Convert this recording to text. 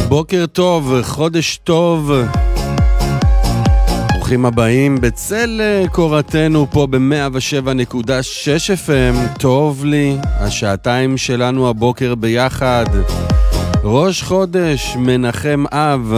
בוקר טוב, חודש טוב. ברוכים הבאים בצל קורתנו פה ב-107.6 FM. טוב לי, השעתיים שלנו הבוקר ביחד. ראש חודש, מנחם אב,